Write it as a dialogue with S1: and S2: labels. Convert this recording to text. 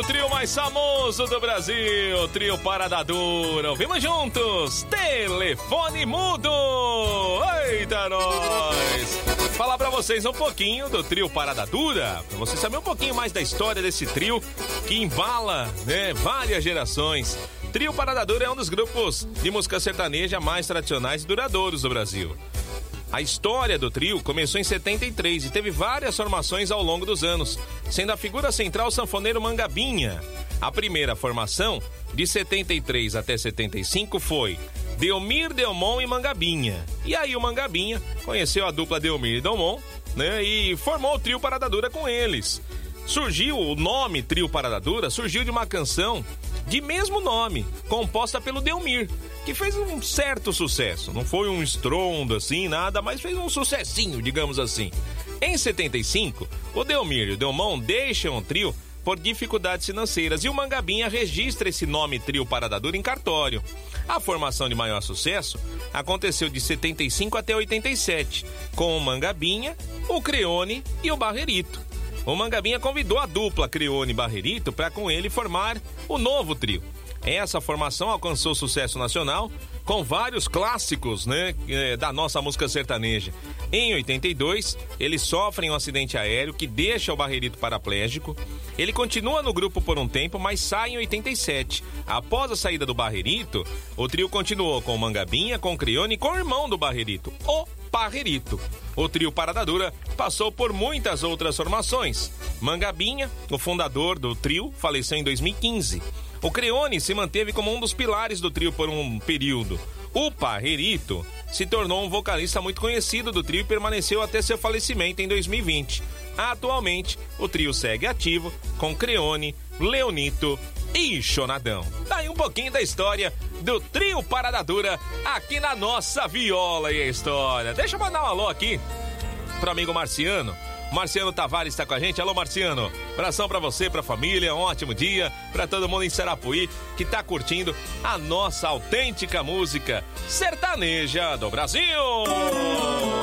S1: trio mais famoso do Brasil, trio Parada Dura. Ouvimos juntos, Telefone Mudo. Eita, nós! Falar pra vocês um pouquinho do trio Parada Dura, pra você saber um pouquinho mais da história desse trio que embala, né, várias gerações. Trio Parada Dura é um dos grupos de música sertaneja mais tradicionais e duradouros do Brasil. A história do trio começou em 73 e teve várias formações ao longo dos anos, sendo a figura central o sanfoneiro Mangabinha. A primeira formação, de 73 até 75, foi Delmir, Delmon e Mangabinha. E aí o Mangabinha conheceu a dupla Delmir e Delmon, né, e formou o trio Parada Dura com eles. Surgiu, o nome Trio Parada Dura surgiu de uma canção de mesmo nome, composta pelo Delmir, que fez um certo sucesso. Não foi um estrondo assim, nada, mas fez um sucessinho, digamos assim. Em 75, o Delmir e o Delmon deixam o trio por dificuldades financeiras e o Mangabinha registra esse nome Trio Parada Dura em cartório. A formação de maior sucesso aconteceu de 75 até 87, com o Mangabinha, o Creone e o Barrerito. O Mangabinha convidou a dupla Creone e Barrerito para com ele formar o novo trio. Essa formação alcançou sucesso nacional com vários clássicos, né, da nossa música sertaneja. Em 82, eles sofrem um acidente aéreo que deixa o Barrerito paraplégico. Ele continua no grupo por um tempo, mas sai em 87. Após a saída do Barrerito, o trio continuou com o Mangabinha, com o Creone e com o irmão do Barrerito, o Parrerito. O trio Parada Dura passou por muitas outras formações. Mangabinha, o fundador do trio, faleceu em 2015. O Creone se manteve como um dos pilares do trio por um período. O Parrerito se tornou um vocalista muito conhecido do trio e permaneceu até seu falecimento em 2020. Atualmente, o trio segue ativo com Creone, Leonito e Chonadão. Daí um pouquinho da história do trio Parada Dura aqui na nossa Viola e a História. Deixa eu mandar um alô aqui pro amigo Marciano. Marciano Tavares está com a gente. Alô, Marciano. Abração pra você, pra família. Um ótimo dia pra todo mundo em Sarapuí que tá curtindo a nossa autêntica música sertaneja do Brasil.